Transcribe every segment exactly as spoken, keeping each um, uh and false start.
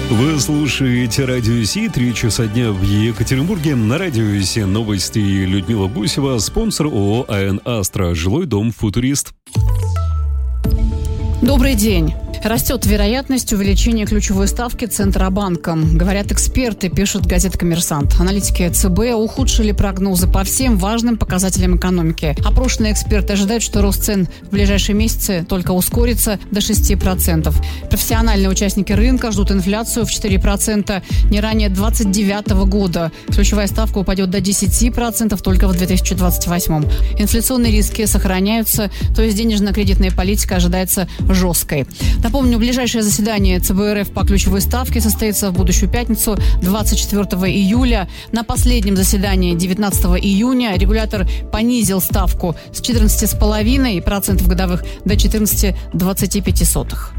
Вы слушаете Радио Си, три часа дня в Екатеринбурге. На Радио Си новости. Людмила Гусева, спонсор ООО АН «Астра», жилой дом «Футурист». Добрый день. Растет вероятность увеличения ключевой ставки Центробанком. Говорят эксперты, пишет газета «Коммерсант». Аналитики ЦБ ухудшили прогнозы по всем важным показателям экономики. Опрошенные эксперты ожидают, что рост цен в ближайшие месяцы только ускорится до шести процентов. Профессиональные участники рынка ждут инфляцию в четыре процента не ранее двадцать девятого года. Ключевая ставка упадет до десяти процентов только в две тысячи двадцать восьмом. Инфляционные риски сохраняются, то есть денежно-кредитная политика ожидается жесткой. Напомню, ближайшее заседание ЦБ РФ по ключевой ставке состоится в будущую пятницу, двадцать четвёртого июля. На последнем заседании девятнадцатого июня регулятор понизил ставку с четырнадцати целых пяти десятых процента годовых до четырнадцати целых двадцати пяти сотых.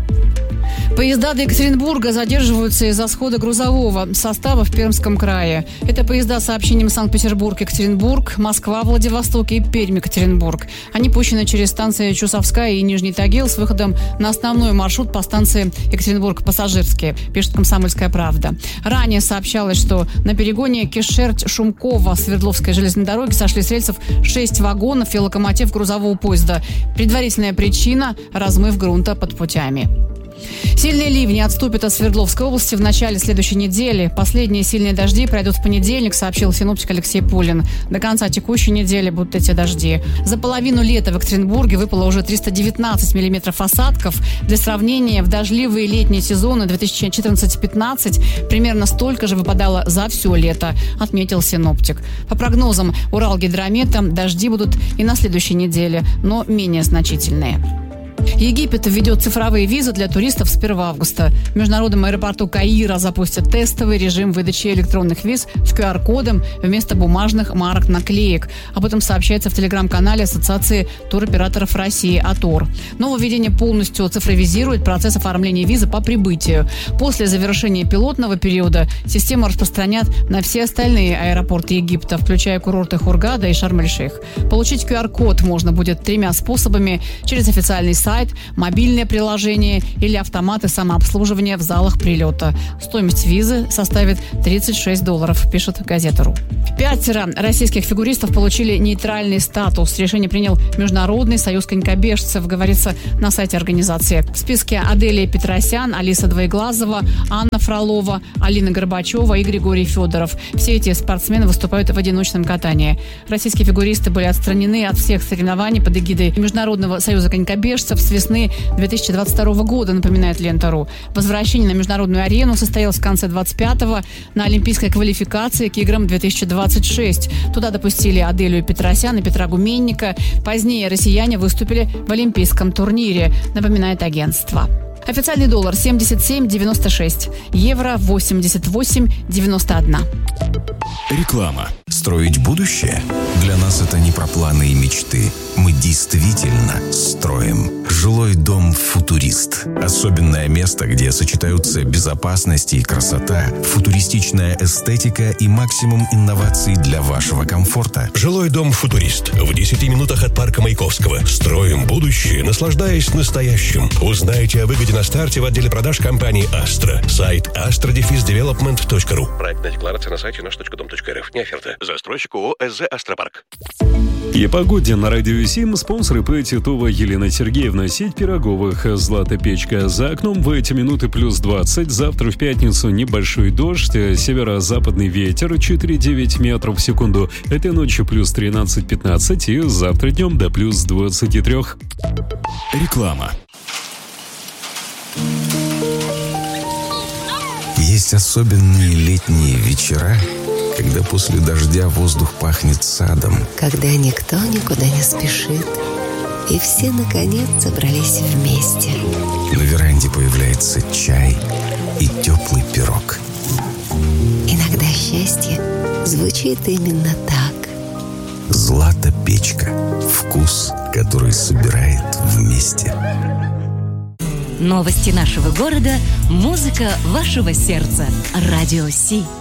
Поезда до Екатеринбурга задерживаются из-за схода грузового состава в Пермском крае. Это поезда с сообщением Санкт-Петербург-Екатеринбург, Москва-Владивосток и Пермь-Екатеринбург. Они пущены через станции Чусовская и Нижний Тагил с выходом на основной маршрут по станции Екатеринбург-Пассажирский, пишет «Комсомольская правда». Ранее сообщалось, что на перегоне Кишерть-Шумкова Свердловской железной дороги сошли с рельсов шесть вагонов и локомотив грузового поезда. Предварительная причина – размыв грунта под путями. Сильные ливни отступят от Свердловской области в начале следующей недели. Последние сильные дожди пройдут в понедельник, сообщил синоптик Алексей Пулин. До конца текущей недели будут эти дожди. За половину лета в Екатеринбурге выпало уже триста девятнадцать миллиметров осадков. Для сравнения, в дождливые летние сезоны две тысячи четырнадцать - пятнадцать примерно столько же выпадало за все лето, отметил синоптик. По прогнозам Уралгидромета, дожди будут и на следующей неделе, но менее значительные. Египет введет цифровые визы для туристов с первого августа. В международном аэропорту Каира запустят тестовый режим выдачи электронных виз с ку ар кодом вместо бумажных марок-наклеек. Об этом сообщается в телеграм-канале Ассоциации туроператоров России «АТОР». Нововведение полностью цифровизирует процесс оформления визы по прибытию. После завершения пилотного периода систему распространят на все остальные аэропорты Египта, включая курорты Хургада и Шарм-эль-Шейх. Получить ку ар код можно будет тремя способами: через официальный сайт, сайт, мобильное приложение или автоматы самообслуживания в залах прилета. Стоимость визы составит тридцать шесть долларов, пишет газета.ру. Пятеро российских фигуристов получили нейтральный статус. Решение принял Международный союз конькобежцев, говорится на сайте организации. В списке Аделия Петросян, Алиса Двоеглазова, Анна Фролова, Алина Горбачева и Григорий Федоров. Все эти спортсмены выступают в одиночном катании. Российские фигуристы были отстранены от всех соревнований под эгидой Международного союза конькобежцев с весны две тысячи двадцать второго года, напоминает Лента.ру. Возвращение на международную арену состоялось в конце двадцать пятого на олимпийской квалификации к играм две тысячи двадцать шесть. Туда допустили Аделию Петросян и Петра Гуменника. Позднее россияне выступили в олимпийском турнире, напоминает агентство. Официальный доллар семьдесят семь девяносто шесть, евро восемьдесят восемь девяносто один. Реклама. Строить будущее? Для нас это не про планы и мечты. Мы действительно строим. Жилой дом «Футурист». Особенное место, где сочетаются безопасность и красота, футуристичная эстетика и максимум инноваций для вашего комфорта. Жилой дом «Футурист». В десяти минутах от парка Маяковского. Строим будущее, наслаждаясь настоящим. Узнайте о выгоде на старте в отделе продаж компании «Астра». Сайт астра девелопмент точка ру. Проектная декларация на сайте наш точка дом точка эр эф. Не оферта. Застройщик ООО СЗ «Астропарк». И погоде на Радио Сим. Спонсоры П. Титова Елена Сергеевна. Сеть пироговых «Злата Печка». За окном в эти минуты плюс двадцать. Завтра в пятницу небольшой дождь. Северо-западный ветер четыре целых девять десятых метров в секунду. Этой ночью плюс тринадцать пятнадцать. И завтра днем до плюс двадцать три. Реклама. Есть особенные летние вечера, когда после дождя воздух пахнет садом. Когда никто никуда не спешит, и все, наконец, собрались вместе. На веранде появляется чай и теплый пирог. Иногда счастье звучит именно так. «Злата Печка». Вкус, который собирает вместе. Новости нашего города, музыка вашего сердца. Радио Си.